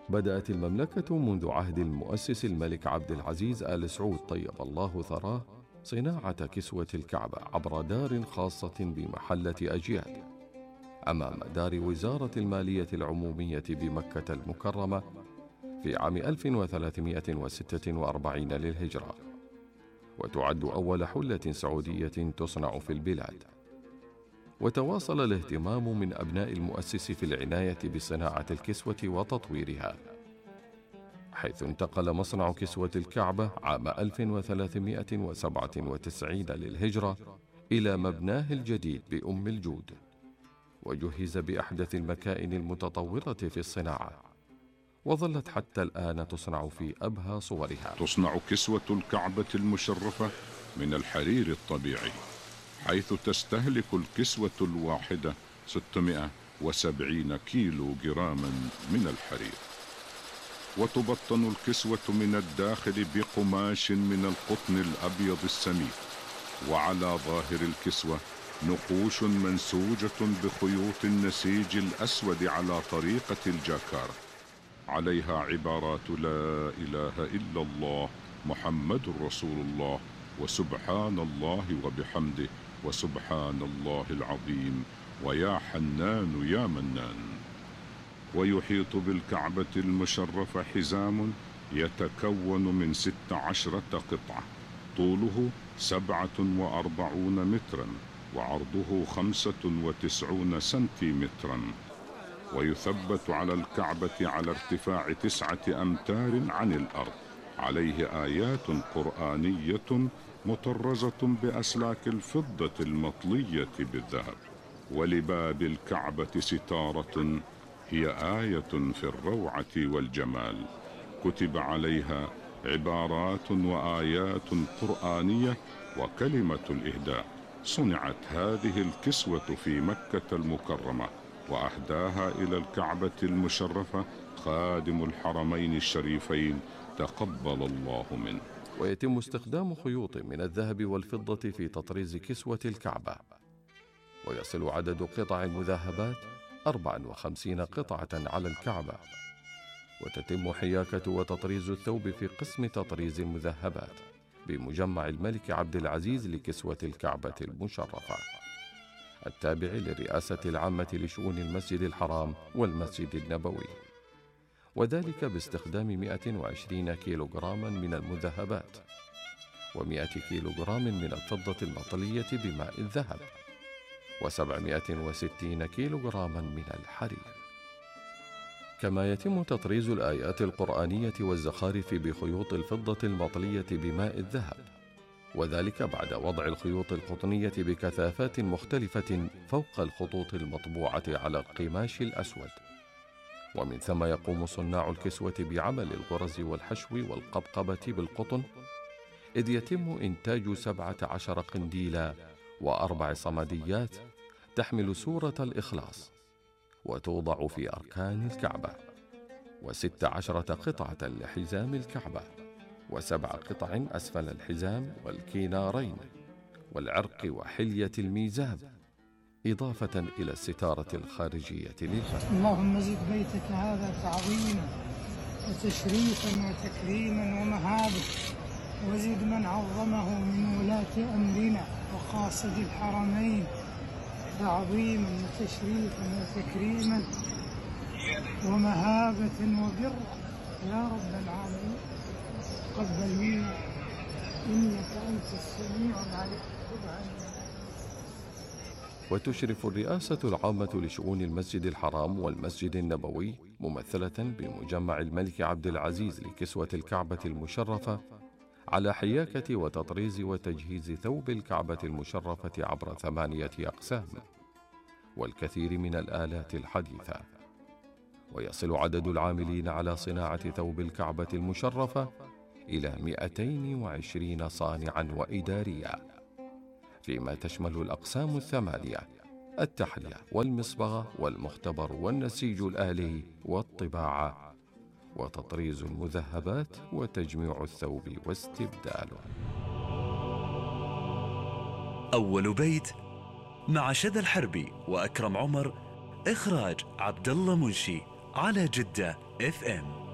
بدأت المملكة منذ عهد المؤسس الملك عبد العزيز آل سعود طيب الله ثراه صناعة كسوة الكعبة عبر دار خاصة بمحلة أجياد أمام دار وزارة المالية العمومية بمكة المكرمة في عام 1346 للهجرة، وتعد أول حلة سعودية تصنع في البلاد. وتواصل الاهتمام من أبناء المؤسس في العناية بصناعة الكسوة وتطويرها، حيث انتقل مصنع كسوة الكعبة عام 1397 للهجرة إلى مبناه الجديد بأم الجود، وجهز بأحدث المكائن المتطورة في الصناعة، وظلت حتى الآن تصنع في أبهى صورها. تصنع كسوة الكعبة المشرفة من الحرير الطبيعي، حيث تستهلك الكسوة الواحدة 670 كيلو جراما من الحرير. وتبطن الكسوة من الداخل بقماش من القطن الأبيض السميك، وعلى ظاهر الكسوة نقوش منسوجة بخيوط النسيج الأسود على طريقة الجاكارة، عليها عبارات لا إله إلا الله محمد رسول الله وسبحان الله وبحمده وسبحان الله العظيم ويا حنان يا منان. ويحيط بالكعبة المشرفة حزام يتكون من 16 قطعة، طوله 47 مترا وعرضه 95 سنتيمترا، ويثبت على الكعبة على ارتفاع 9 أمتار عن الأرض، عليه آيات قرآنية مطرزة بأسلاك الفضة المطلية بالذهب. ولباب الكعبة ستارة هي آية في الروعة والجمال، كتب عليها عبارات وآيات قرآنية وكلمة الإهداء. صنعت هذه الكسوة في مكة المكرمة، وأهداها إلى الكعبة المشرفة خادم الحرمين الشريفين تقبل الله منه. ويتم استخدام خيوط من الذهب والفضة في تطريز كسوة الكعبة، ويصل عدد قطع المذهبات 54 قطعة على الكعبة. وتتم حياكة وتطريز الثوب في قسم تطريز المذهبات بمجمع الملك عبد العزيز لكسوة الكعبة المشرفة، التابع للرئاسة العامة لشؤون المسجد الحرام والمسجد النبوي، وذلك باستخدام 120 كيلوغراما من المذهبات و100 كيلوغرام من الفضة المطلية بماء الذهب و760 كيلوغراما من الحرير. كما يتم تطريز الآيات القرآنية والزخارف بخيوط الفضة المطلية بماء الذهب، وذلك بعد وضع الخيوط القطنية بكثافات مختلفة فوق الخطوط المطبوعة على القماش الأسود. ومن ثم يقوم صناع الكسوة بعمل الغرز والحشو والقبقبة بالقطن، إذ يتم إنتاج 17 قنديلا و4 صمديات تحمل سورة الإخلاص، وتوضع في أركان الكعبة، و16 قطعة لحزام الكعبة، و7 قطع أسفل الحزام والكينارين والعرق وحلية الميزاب، إضافة إلى الستارة الخارجية للباب. اللهم زد بيتك هذا تعظيما وتشريفا وتكريما ومهابة، وزد من عظمه من ولاة أمرنا وقاصد الحرمين تعظيما وتشريفا وتكريما ومهابة وبرا يا رب العالمين. تقبل منا إنك أنت السميع العليم. وتشرف الرئاسة العامة لشؤون المسجد الحرام والمسجد النبوي ممثلة بمجمع الملك عبد العزيز لكسوة الكعبة المشرفة على حياكة وتطريز وتجهيز ثوب الكعبة المشرفة عبر 8 أقسام والكثير من الآلات الحديثة. ويصل عدد العاملين على صناعة ثوب الكعبة المشرفة إلى 220 صانعا وإداريا، فيما تشمل الأقسام 8: التحلية والمصبغة والمختبر والنسيج الآلي والطباعة وتطريز المذهبات وتجميع الثوب واستبداله. أول بيت مع شذى الحربي وأكرم عمر، إخراج عبد الله منشي، على جدة FM.